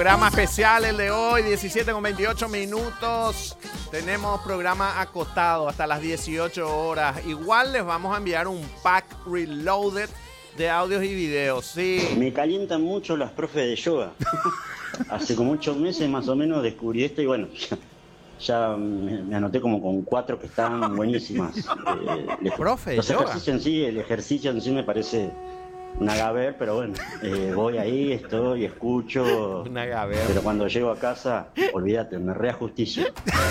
Programa especial el de hoy, 17:28. Tenemos programa acotado hasta las 18 horas. Igual les vamos a enviar un pack reloaded de audios y videos, sí. Me calientan mucho las profes de yoga. Hace como 8 meses más o menos descubrí esto y bueno, ya me anoté como con 4 que están buenísimas. Profe de los yoga. el ejercicio en sí me parece una gaber, pero bueno, voy ahí, estoy, escucho. Una gaber. Pero cuando llego a casa, olvídate, me reajusticio.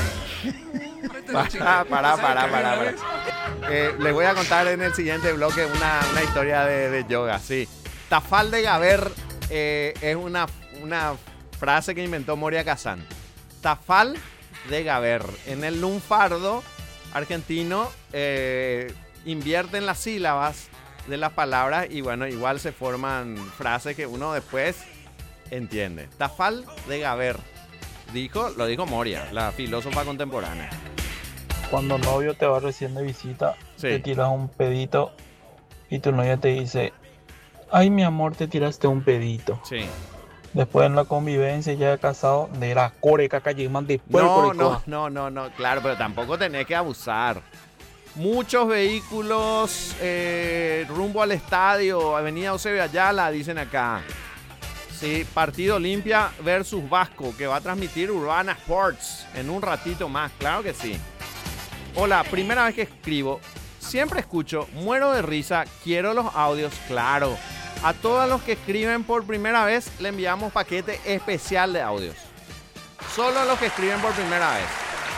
Para. Les voy a contar en el siguiente bloque una historia de yoga, sí. Tafal de Gaber es una frase que inventó Moria Kazan. Tafal de Gaber. En el lunfardo argentino invierten las sílabas de las palabras y bueno, igual se forman frases que uno después entiende. Tafal de Gaber. Lo dijo Moria, la filósofa contemporánea. Cuando novio te va recién de visita, Sí. te tiras un pedito y tu novia te dice: ay, mi amor, te tiraste un pedito. Sí. Después en la convivencia, ya casado, de la core caca llegan después. No, claro, pero tampoco tenés que abusar. Muchos vehículos rumbo al estadio, Avenida Eusebio Ayala, dicen acá. Sí, partido Olimpia versus Vasco, que va a transmitir Urbana Sports en un ratito más, claro que sí. Hola, primera vez que escribo, siempre escucho, muero de risa, quiero los audios, claro. A todos los que escriben por primera vez le enviamos paquete especial de audios. Solo a los que escriben por primera vez.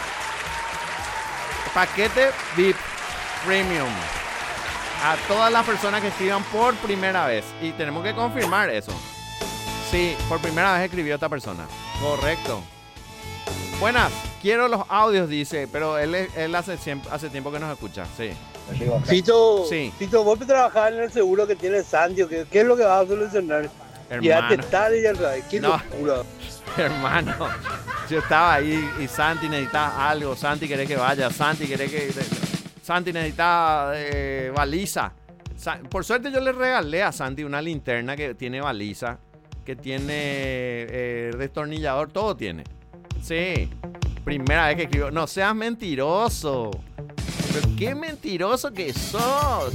Paquete VIP Premium. A todas las personas que escriban por primera vez. Y tenemos que confirmar eso. Sí, por primera vez escribió esta persona. Correcto. Buenas, quiero los audios, dice. Pero él hace tiempo que nos escucha. Sí. Fito, Sí. Fito, vos trabajás en el seguro que tiene Santi, ¿qué es lo que vas a solucionar? Quédate tarde y al revés, qué locura. Hermano, yo estaba ahí y Santi necesitaba algo. Santi querés que vaya, Santi necesitaba baliza. Por suerte yo le regalé a Santi una linterna que tiene baliza, que tiene destornillador, todo tiene. Sí, primera vez que escribo. No seas mentiroso. Pero qué mentiroso que sos.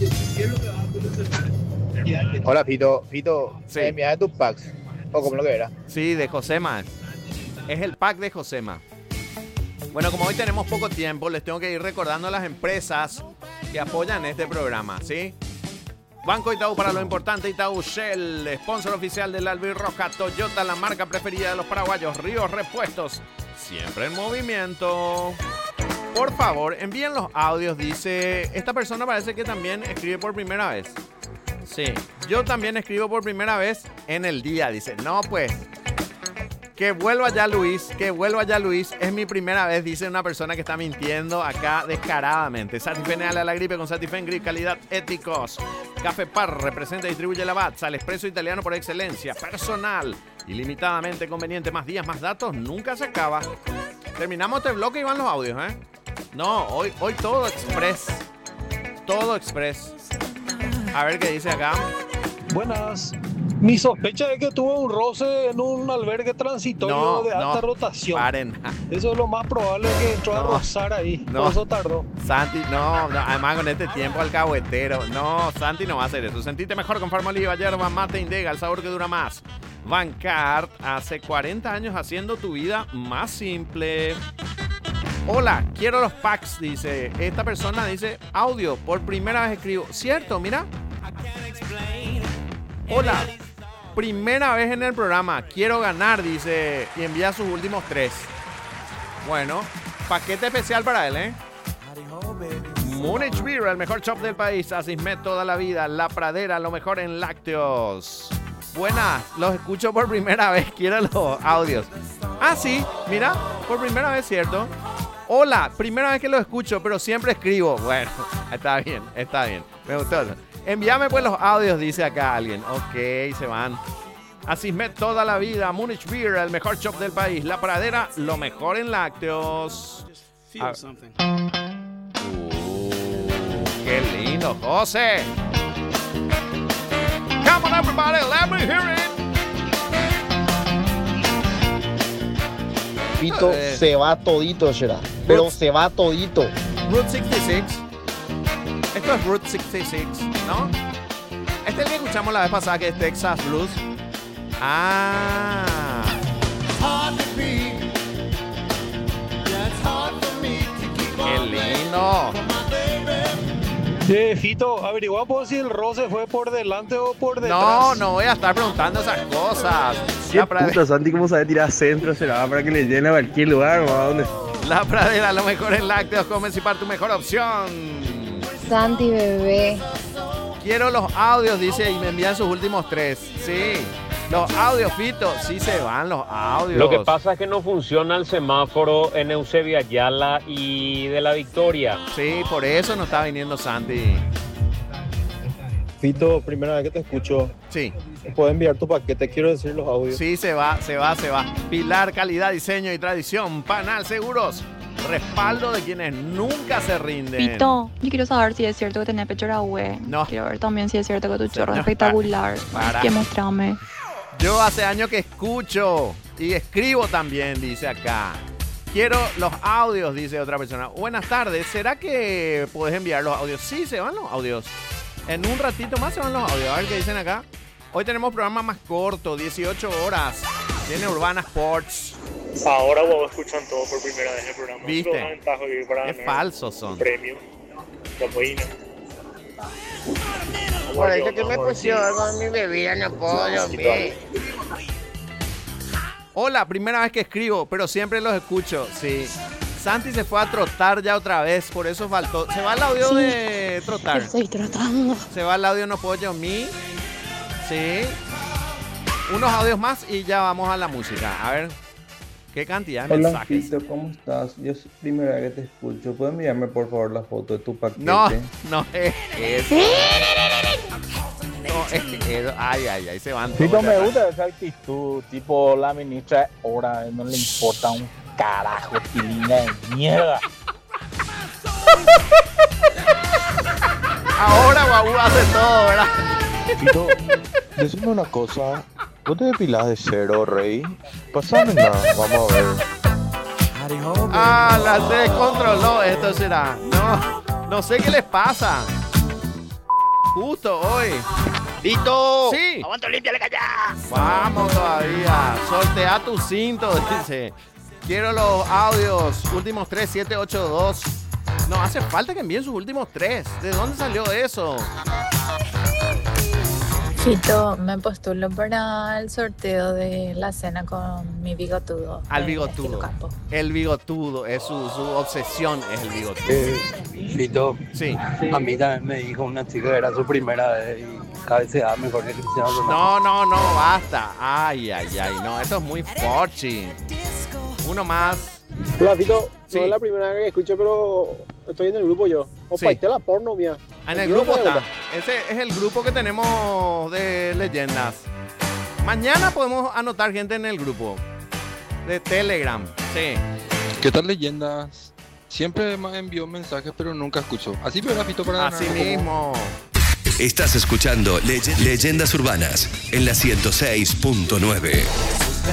Hola, Fito. Fito, Sí. mira de tus packs. O como lo que era. Sí, de Josema. Es el pack de Josema. Bueno, como hoy tenemos poco tiempo, les tengo que ir recordando a las empresas que apoyan este programa, ¿sí? Banco Itaú para lo importante, Itaú Shell, sponsor oficial del Albirroja, Toyota, la marca preferida de los paraguayos, Ríos Repuestos, siempre en movimiento. Por favor, envíen los audios, dice, esta persona parece que también escribe por primera vez. Sí, yo también escribo por primera vez en el día, dice, no pues, que vuelva ya Luis, es mi primera vez, dice una persona que está mintiendo acá descaradamente. Satifen a la gripe con Satifen Grip, calidad éticos. Café Par representa y distribuye Lavazza, el expreso italiano por excelencia, personal, ilimitadamente conveniente, más días, más datos, nunca se acaba. Terminamos este bloque y van los audios, ¿eh? No, hoy todo express. Todo express. A ver qué dice acá. Buenas. Mi sospecha es que tuvo un roce en un albergue transitorio de alta rotación. Paren. Eso es lo más probable, que entró a rozar ahí. No. Por eso tardó. Santi, no, además con este tiempo alcahuetero. No, Santi no va a hacer eso. Sentite mejor con Farmoliva, yerba mate Indega, el sabor que dura más. Bancard, hace 40 años haciendo tu vida más simple. Hola, quiero los packs, dice. Esta persona dice, audio, por primera vez escribo. Cierto, mira. Hola, primera vez en el programa, quiero ganar, dice, y envía sus últimos 3. Bueno, paquete especial para él, ¿eh? Munich Beer, el mejor shop del país, Asismet toda la vida, La Pradera, lo mejor en lácteos. Buenas, los escucho por primera vez, quiero los audios. Ah, sí, mira, por primera vez, ¿cierto? Hola, primera vez que lo escucho, pero siempre escribo. Bueno, está bien, me gustó. Envíame pues los audios, dice acá alguien. Ok, se van. Asismet toda la vida, Munich Beer, el mejor shop del país, La Pradera, lo mejor en lácteos. Qué lindo, José. Come on everybody, let me hear it. Fito, se va todito, será. Pero se va todito. Route 66. Esto es Route 66, ¿no? Este es el que escuchamos la vez pasada, que es Texas Blues. Ah. Qué lindo. Fito, averigua por si el roce fue por delante o por detrás. No voy a estar preguntando esas cosas. ¿Qué puta, Santi? ¿Cómo sabe tirar centro? ¿Será para que le llene a cualquier lugar o a dónde? La Pradera, lo mejor en lácteos. Comenzipar, tu mejor opción. Santi, bebé. Quiero los audios, dice, y me envían sus últimos 3. Sí. Los audios, Fito, sí se van los audios. Lo que pasa es que no funciona el semáforo en Eusebio Ayala y de la Victoria. Sí, por eso no está viniendo Santi. Fito, primera vez que te escucho. Sí. ¿Puedo enviar tu paquete? Quiero decir los audios. Sí, se va. Pilar, calidad, diseño y tradición. Panal Seguros. Respaldo de quienes nunca se rinden. Pito, yo quiero saber si es cierto que tenés pecho güey. No. Quiero ver también si es cierto que tu chorro No, es espectacular. para. Que mostrame. Yo hace años que escucho y escribo también, dice acá. Quiero los audios, dice otra persona. Buenas tardes, ¿será que podés enviar los audios? Sí, se van los audios. En un ratito más se van los audios. A ver qué dicen acá. Hoy tenemos programa más corto, 18 horas. Tiene Urbana Sports. Ahora vos escuchan todo por primera vez en el programa. ¿Viste? Qué falsos son. Premio. Por eso que me pusieron con mi bebida, no puedo dormir. Hola, primera vez que escribo, pero siempre los escucho. Sí. Santi se fue a trotar ya otra vez, por eso faltó. Se va el audio de trotar. Estoy trotando. Se va el audio No Puedo Yo Mí. Sí. Unos audios más y ya vamos a la música. A ver. ¿Qué cantidad de mensajes? Hola, Fito, ¿cómo estás? Yo es primera vez que te escucho. ¿Puedes enviarme, por favor, la foto de tu paquete? No es eso. No es eso. Ay, se van todos. Fito, me gusta esa actitud, tipo la ministra ahora no le importa un carajo, tilina de mierda. Ahora Guau hace todo, ¿verdad? Fito, decime una cosa. ¿Vos te depilás de cero, rey? Pásamela, vamos a ver. La se descontroló, esto será. No sé qué les pasa. Justo hoy. ¡Fito! Sí. ¡Aguanto, límpiale, callá! Vamos todavía. Sortea tu cinto, dice. Quiero los audios. Últimos 3, 7, 8, 2. No, hace falta que envíen sus últimos 3. ¿De dónde salió eso? Fito, me postulo para el sorteo de la cena con mi bigotudo. Al bigotudo. El bigotudo, es su obsesión es el bigotudo. Fito, sí. A mí también me dijo una chica que era su primera vez y cada vez se da mejor que Cristiano Ronaldo. No, basta. Ay, no, esto es muy forchi. Uno más. Hola, Fito, no es la primera vez que escucho, pero estoy en el grupo yo. Opa, la porno, mía. En el grupo está. Ese es el grupo que tenemos de leyendas. Mañana podemos anotar gente en el grupo de Telegram. Sí. ¿Qué tal, leyendas? Siempre me envió mensajes, pero nunca escucho. Así me Fito para así mismo. Estás escuchando Leyendas Urbanas en la 106.9.